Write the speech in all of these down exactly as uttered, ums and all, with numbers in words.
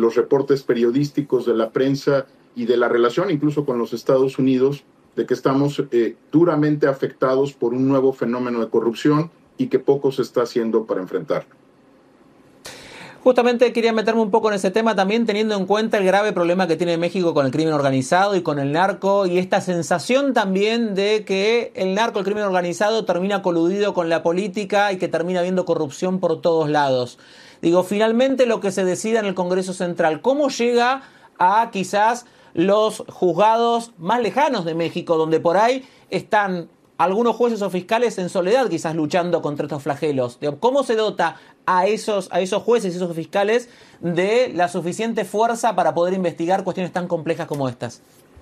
los reportes periodísticos de la prensa y de la relación incluso con los Estados Unidos, de que estamos eh, duramente afectados por un nuevo fenómeno de corrupción y que poco se está haciendo para enfrentarlo. Justamente quería meterme un poco en ese tema también, teniendo en cuenta el grave problema que tiene México con el crimen organizado y con el narco, y esta sensación también de que el narco, el crimen organizado, termina coludido con la política y que termina habiendo corrupción por todos lados. Digo, finalmente lo que se decida en el Congreso Central, ¿cómo llega a quizás los juzgados más lejanos de México, donde por ahí están algunos jueces o fiscales en soledad quizás luchando contra estos flagelos? ¿Cómo se dota a esos, a esos jueces y esos fiscales de la suficiente fuerza para poder investigar cuestiones tan complejas como estas?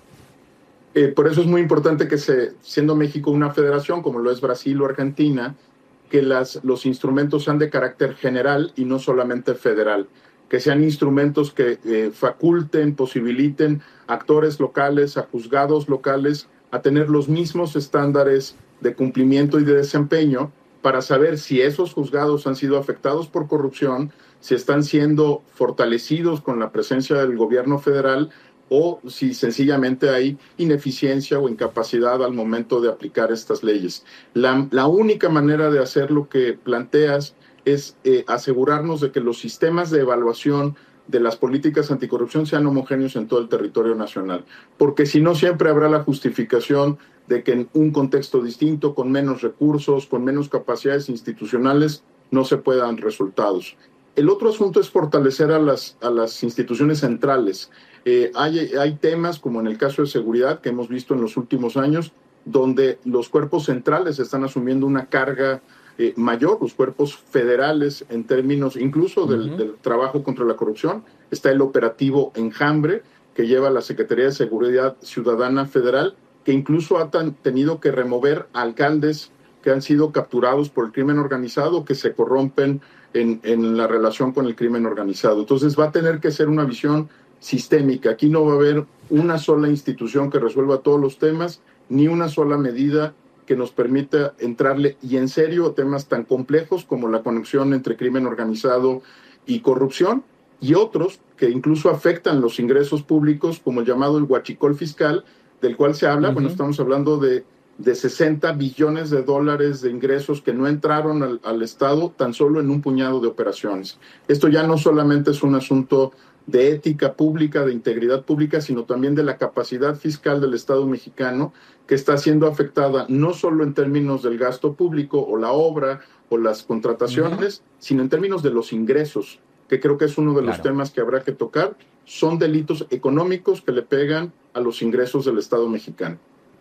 Eh, por eso es muy importante que, se, siendo México una federación, como lo es Brasil o Argentina, que las, los instrumentos sean de carácter general y no solamente federal, que sean instrumentos que eh, faculten, posibiliten a actores locales, a juzgados locales, a tener los mismos estándares de cumplimiento y de desempeño para saber si esos juzgados han sido afectados por corrupción, si están siendo fortalecidos con la presencia del gobierno federal o si sencillamente hay ineficiencia o incapacidad al momento de aplicar estas leyes. La, la única manera de hacer lo que planteas es eh, asegurarnos de que los sistemas de evaluación de las políticas anticorrupción sean homogéneos en todo el territorio nacional, porque si no siempre habrá la justificación de que en un contexto distinto, con menos recursos, con menos capacidades institucionales, no se puedan resultados. El otro asunto es fortalecer a las, a las instituciones centrales. Eh, hay, hay temas, como en el caso de seguridad, que hemos visto en los últimos años, donde los cuerpos centrales están asumiendo una carga eh, mayor, los cuerpos federales en términos incluso del, uh-huh. del trabajo contra la corrupción. Está el operativo Enjambre, que lleva la Secretaría de Seguridad Ciudadana Federal, que incluso ha tan, tenido que remover alcaldes que han sido capturados por el crimen organizado, que se corrompen en, en la relación con el crimen organizado. Entonces va a tener que ser una visión sistémica. Aquí no va a haber una sola institución que resuelva todos los temas, ni una sola medida que nos permita entrarle y en serio a temas tan complejos como la conexión entre crimen organizado y corrupción, y otros que incluso afectan los ingresos públicos, como el llamado el huachicol fiscal, del cual se habla. Uh-huh. Bueno, estamos hablando de, de sesenta billones de dólares de ingresos que no entraron al, al Estado tan solo en un puñado de operaciones. Esto ya no solamente es un asunto de ética pública, de integridad pública, sino también de la capacidad fiscal del Estado mexicano, que está siendo afectada no solo en términos del gasto público o la obra o las contrataciones, uh-huh. sino en términos de los ingresos, que creo que es uno de claro. los temas que habrá que tocar. Son delitos económicos que le pegan a los ingresos del Estado mexicano.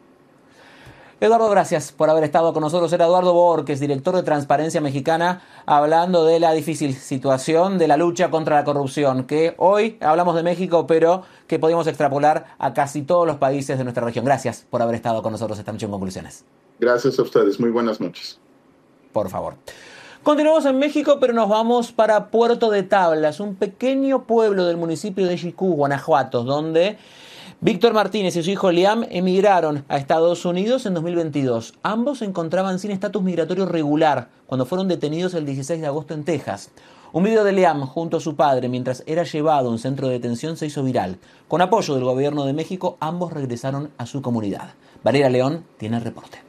Eduardo, gracias por haber estado con nosotros. Era Eduardo Bohórquez, director de Transparencia Mexicana, hablando de la difícil situación de la lucha contra la corrupción, que hoy hablamos de México, pero que podemos extrapolar a casi todos los países de nuestra región. Gracias por haber estado con nosotros esta noche en Conclusiones. Gracias a ustedes. Muy buenas noches. Por favor. Continuamos en México, pero nos vamos para Puerto de Tablas, un pequeño pueblo del municipio de Xicú, Guanajuato, donde Víctor Martínez y su hijo Liam emigraron a Estados Unidos en dos mil veintidós. Ambos se encontraban sin estatus migratorio regular cuando fueron detenidos el dieciséis de agosto en Texas. Un video de Liam junto a su padre mientras era llevado a un centro de detención se hizo viral. Con apoyo del gobierno de México, ambos regresaron a su comunidad. Valeria León tiene el reporte.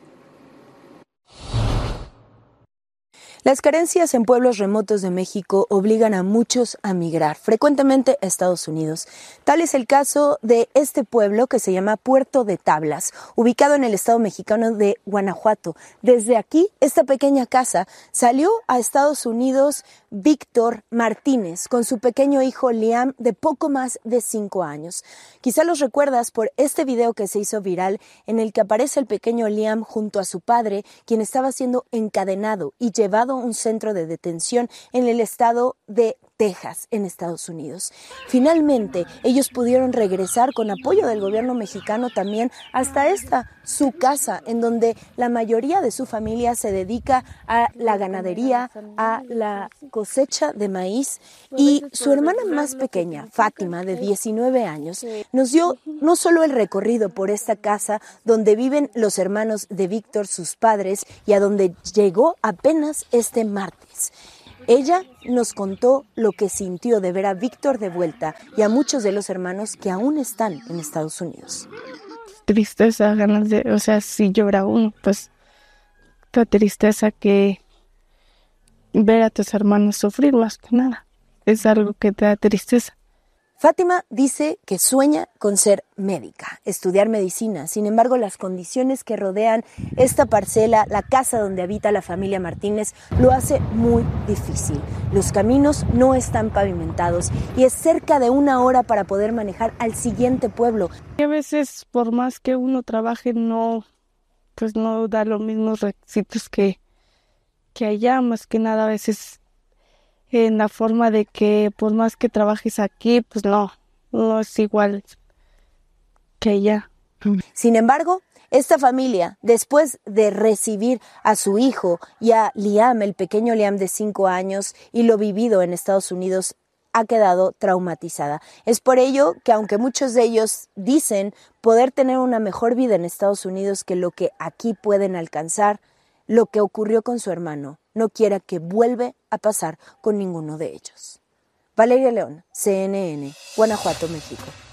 Las carencias en pueblos remotos de México obligan a muchos a migrar, frecuentemente a Estados Unidos. Tal es el caso de este pueblo que se llama Puerto de Tablas, ubicado en el estado mexicano de Guanajuato. Desde aquí, esta pequeña casa, salió a Estados Unidos Víctor Martínez con su pequeño hijo Liam de poco más de cinco años. Quizá los recuerdas por este video que se hizo viral en el que aparece el pequeño Liam junto a su padre, quien estaba siendo encadenado y llevado a un centro de detención en el estado de Texas, en Estados Unidos. Finalmente, ellos pudieron regresar con apoyo del gobierno mexicano también hasta esta, su casa, en donde la mayoría de su familia se dedica a la ganadería, a la cosecha de maíz, y su hermana más pequeña, Fátima, de diecinueve años, nos dio no solo el recorrido por esta casa donde viven los hermanos de Víctor, sus padres, y a donde llegó apenas este martes. Ella nos contó lo que sintió de ver a Víctor de vuelta y a muchos de los hermanos que aún están en Estados Unidos. Tristeza, ganas de, o sea, si llora uno, pues la tristeza que ver a tus hermanos sufrir más que nada. Es algo que te da tristeza. Fátima dice que sueña con ser médica, estudiar medicina. Sin embargo, las condiciones que rodean esta parcela, la casa donde habita la familia Martínez, lo hace muy difícil. Los caminos no están pavimentados y es cerca de una hora para poder manejar al siguiente pueblo. Y a veces, por más que uno trabaje, no, pues no da los mismos requisitos que, que allá. Más que nada, a veces en la forma de que por más que trabajes aquí, pues no, no es igual que allá. Sin embargo, esta familia, después de recibir a su hijo y a Liam, el pequeño Liam de cinco años, y lo vivido en Estados Unidos, ha quedado traumatizada. Es por ello que, aunque muchos de ellos dicen poder tener una mejor vida en Estados Unidos que lo que aquí pueden alcanzar, lo que ocurrió con su hermano no quiera que vuelva a pasar con ninguno de ellos. Valeria León, C N N, Guanajuato, México.